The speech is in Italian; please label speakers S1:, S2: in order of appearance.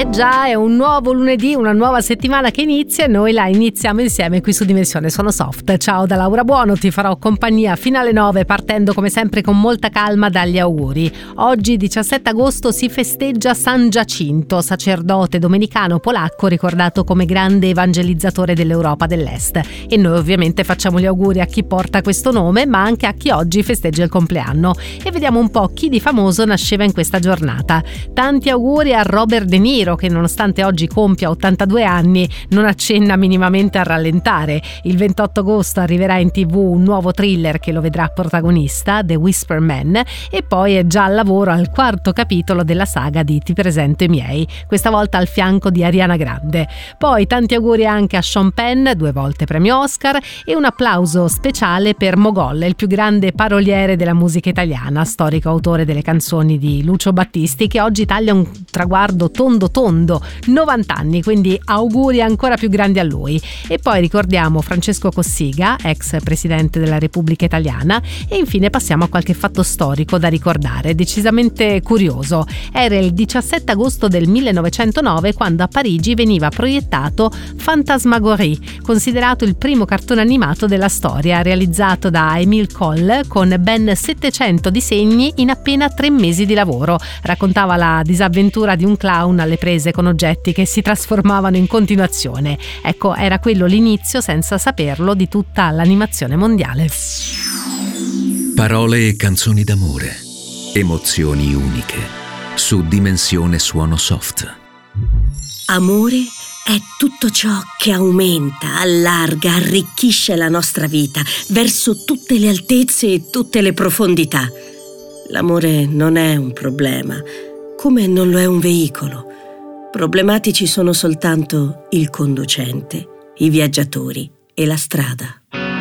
S1: Già, è un nuovo lunedì, una nuova settimana che inizia e noi la iniziamo insieme qui su Dimensione Suono Soft. Ciao da Laura Buono, ti farò compagnia fino alle 9, partendo come sempre con molta calma dagli auguri. Oggi 17 agosto si festeggia San Giacinto, sacerdote domenicano polacco ricordato come grande evangelizzatore dell'Europa dell'Est, e noi ovviamente facciamo gli auguri a chi porta questo nome, ma anche a chi oggi festeggia il compleanno, e vediamo un po' chi di famoso nasceva in questa giornata. Tanti auguri a Robert De Niro, che nonostante oggi compia 82 anni non accenna minimamente a rallentare. Il 28 agosto arriverà in TV un nuovo thriller che lo vedrà protagonista, The Whisper Man, e poi è già al lavoro al quarto capitolo della saga di Ti presento i miei, questa volta al fianco di Ariana Grande. Poi tanti auguri anche a Sean Penn, 2 volte premio Oscar, e un applauso speciale per Mogol, il più grande paroliere della musica italiana, storico autore delle canzoni di Lucio Battisti, che oggi taglia un traguardo tondo, 90 anni, quindi auguri ancora più grandi a lui. E poi ricordiamo Francesco Cossiga, ex presidente della Repubblica Italiana, e infine passiamo a qualche fatto storico da ricordare, decisamente curioso. Era il 17 agosto del 1909 quando a Parigi veniva proiettato Fantasmagorie, considerato il primo cartone animato della storia, realizzato da Émile Coll con ben 700 disegni in appena 3 mesi di lavoro. Raccontava la disavventura di un clown alle prese con oggetti che si trasformavano in continuazione. Ecco, era quello l'inizio, senza saperlo, di tutta l'animazione mondiale.
S2: Parole e canzoni d'amore, emozioni uniche, su Dimensione Suono Soft.
S3: Amore è tutto ciò che aumenta, allarga, arricchisce la nostra vita verso tutte le altezze e tutte le profondità. L'amore non è un problema, come non lo è un veicolo. Problematici sono soltanto il conducente, i viaggiatori e la strada.